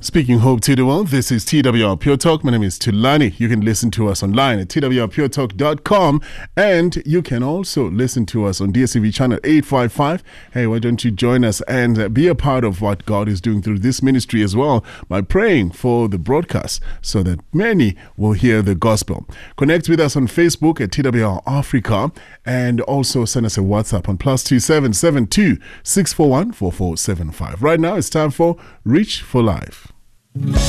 Speaking hope to the world, this is TWR Pure Talk. My name is Tulani. You can listen to us online at twrpuretalk.com, and you can also listen to us on DSTV channel 855. Hey, why don't you join us and be a part of what God is doing through this ministry as well by praying for the broadcast so that many will hear the gospel. Connect with us on Facebook at TWR Africa, and also send us a WhatsApp on +2772 641 4475. Right now, it's time for Reach for Life.